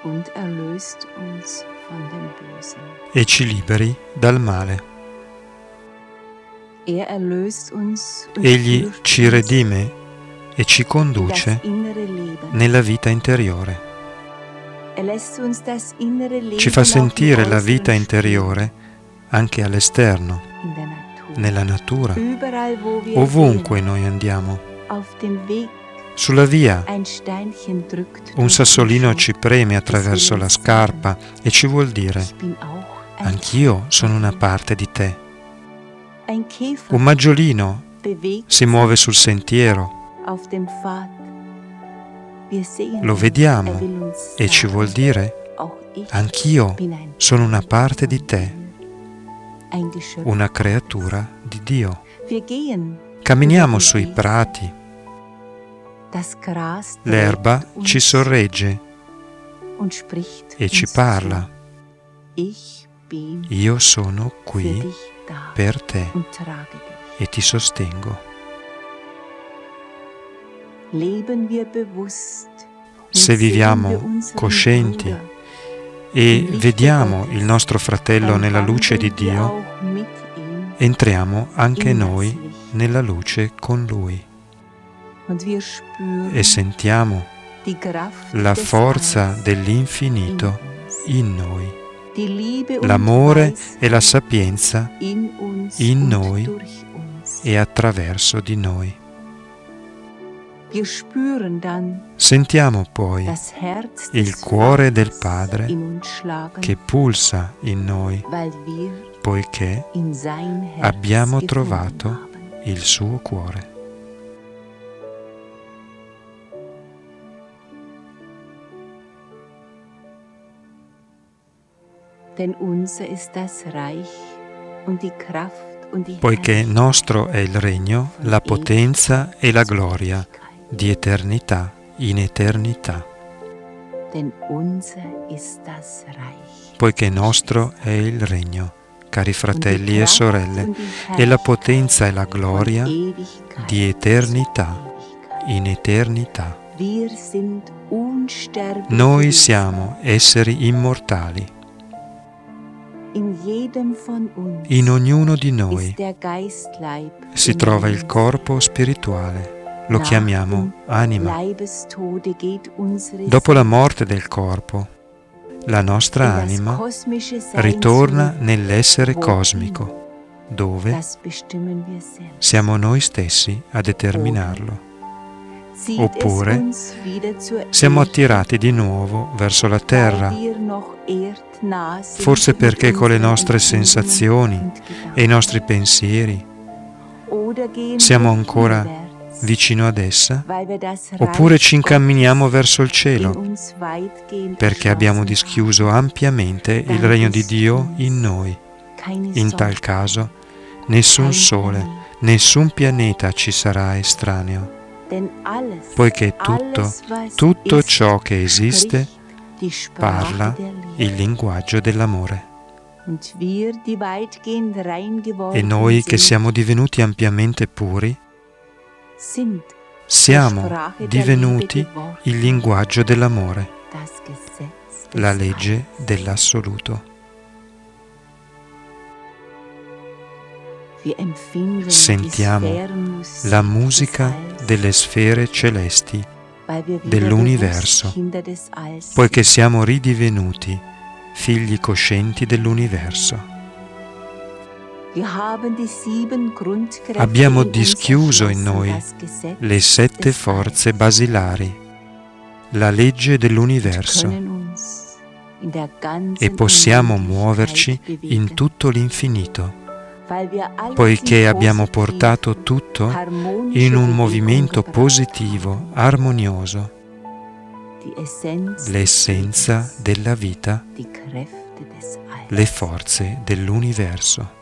e ci liberi dal male. Egli ci redime e ci conduce nella vita interiore. Ci fa sentire la vita interiore anche all'esterno, nella natura, ovunque noi andiamo. Sulla via, un sassolino ci preme attraverso la scarpa e ci vuol dire: anch'io sono una parte di te. Un maggiolino si muove sul sentiero. Lo vediamo e ci vuol dire: anch'io sono una parte di te, una creatura di Dio. Camminiamo sui prati. L'erba ci sorregge e ci parla: io sono qui per te e ti sostengo. Se viviamo coscienti e vediamo il nostro fratello nella luce di Dio, entriamo anche noi nella luce con Lui e sentiamo la forza dell'infinito in noi, l'amore e la sapienza in noi e attraverso di noi. Sentiamo poi il cuore del Padre che pulsa in noi, poiché abbiamo trovato il suo cuore. Poiché nostro è il regno, la potenza e la gloria di eternità in eternità. Poiché nostro è il regno, cari fratelli e sorelle, e la potenza e la gloria di eternità in eternità. Noi siamo esseri immortali. In ognuno di noi si trova il corpo spirituale. Lo chiamiamo anima. Dopo la morte del corpo, la nostra anima ritorna nell'essere cosmico, dove siamo noi stessi a determinarlo. Oppure siamo attirati di nuovo verso la terra, forse perché con le nostre sensazioni e i nostri pensieri siamo ancora vicino ad essa, oppure ci incamminiamo verso il cielo, perché abbiamo dischiuso ampiamente il regno di Dio in noi. In tal caso, nessun sole, nessun pianeta ci sarà estraneo, poiché tutto ciò che esiste parla il linguaggio dell'amore. E noi che siamo divenuti ampiamente puri, siamo divenuti il linguaggio dell'amore, la legge dell'assoluto. Sentiamo la musica delle sfere celesti dell'universo, poiché siamo ridivenuti figli coscienti dell'universo. Abbiamo dischiuso in noi le 7 forze basilari, la legge dell'universo, e possiamo muoverci in tutto l'infinito, poiché abbiamo portato tutto in un movimento positivo, armonioso, l'essenza della vita, le forze dell'universo.